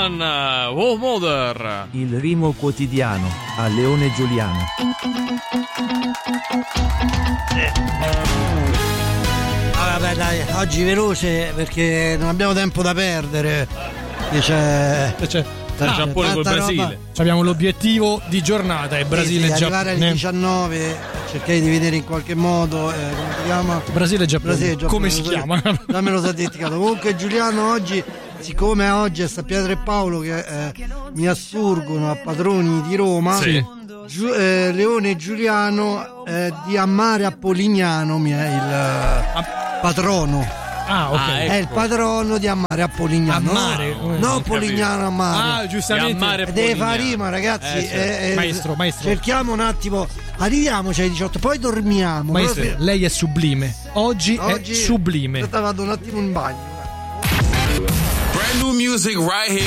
con Wolf Mother. Il rimo quotidiano a Leone Giuliano. Vabbè dai, oggi veloce perché non abbiamo tempo da perdere. C'è Giappone col Brasile. roba. Abbiamo l'obiettivo di giornata, è Brasile e arrivare alle Giappone. 19, cercare di vedere in qualche modo come si chiama? Brasile e Giappone. Brasile e Giappone. Come si chiama? Da me lo so dimenticato. Comunque Giuliano oggi, siccome oggi è San Pietro e Paolo che mi assurgono a patroni di Roma, Sì. Leone Giuliano di Ammare Appolignano mi è il patrono. Ah, ok. Ah, È il patrono di Ammare Appolignano. Ammare? No, Appolignano Ammare. Ah, giustamente. Ammare Deve fare Polignano. rima, ragazzi. Maestro. Cerchiamo un attimo. Arriviamoci ai 18, poi dormiamo. Maestro, Proprio- lei è sublime. Oggi è sublime. Aspetta, vado un attimo in bagno. Brand new music right here.